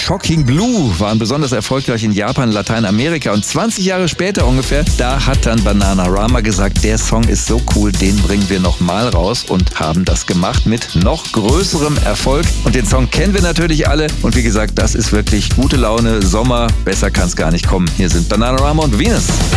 Shocking Blue waren besonders erfolgreich in Japan, Lateinamerika. Und 20 Jahre später ungefähr, da hat dann Bananarama gesagt, der Song ist so cool, den bringen wir nochmal raus und haben das gemacht mit noch größerem Erfolg. Und den Song kennen wir natürlich alle. Und wie gesagt, das ist wirklich gute Laune, Sommer, besser kann es gar nicht kommen. Hier sind Bananarama und Venus.